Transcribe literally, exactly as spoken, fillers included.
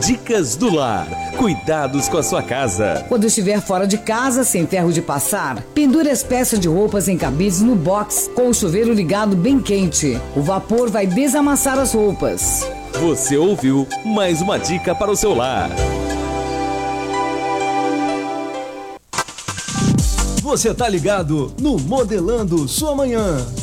Dicas do Lar. Cuidados com a sua casa. Quando estiver fora de casa, sem ferro de passar, pendure as peças de roupas em cabides no box com o chuveiro ligado bem quente. O vapor vai desamassar as roupas. Você ouviu mais uma dica para o seu lar. Você tá ligado no Modelando Sua Manhã.